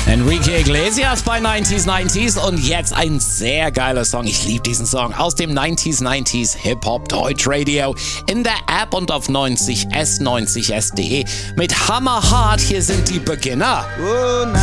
Enrique Iglesias bei 90s und jetzt ein sehr geiler Song. Ich liebe diesen Song aus dem 90s Hip-Hop Deutsch Radio in der App und auf 90s90s.de mit Hammerhart. Hier sind die Beginner.